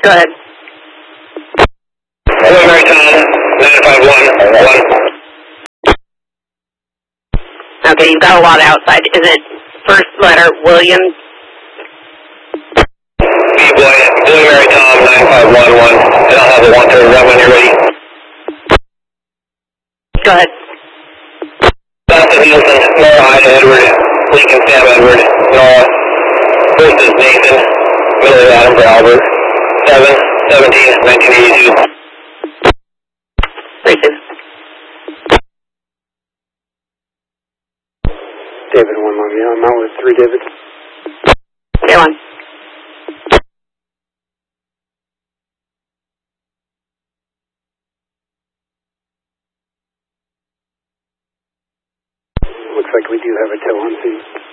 Go ahead. Hello, Mary Tom, 951. Okay, you've got a lot outside. Is it first letter William? Boy, Mary Tom, 9511, and I'll have a 130 run when you're ready. Go ahead. Dustin Nielsen, Nora Ida Edward, Lincoln Sam Edward, Nora. First is Nathan, middle is Adam for Albert. 7/17/1982. 32. David 1 Longview, I'm out with 3 David. Okay, 1. Looks like we do have a tow on scene.